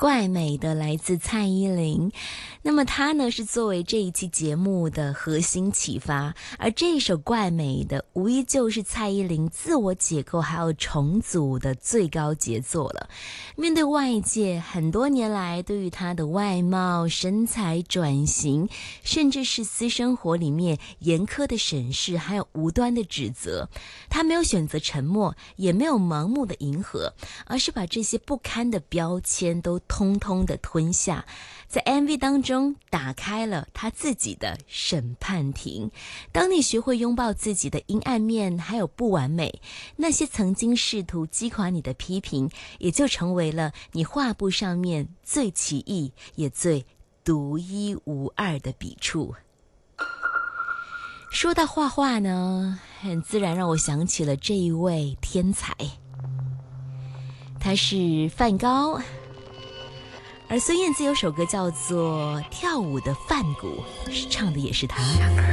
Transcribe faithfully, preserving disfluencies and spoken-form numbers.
怪美的来自蔡依林。那么她呢是作为这一期节目的核心启发，而这一首怪美的无疑就是蔡依林自我解构还有重组的最高杰作了。面对外界很多年来对于她的外貌、身材转型，甚至是私生活里面严苛的审视还有无端的指责，她没有选择沉默，也没有盲目的迎合，而是把这些不堪的标签都通通的吞下，在 M V 当中打开了他自己的审判庭。当你学会拥抱自己的阴暗面还有不完美，那些曾经试图击垮你的批评，也就成为了你画布上面最奇异也最独一无二的笔触。说到画画呢，很自然让我想起了这一位天才，他是梵高。而孙燕姿有首歌叫做《跳舞的梵谷》，唱的也是他。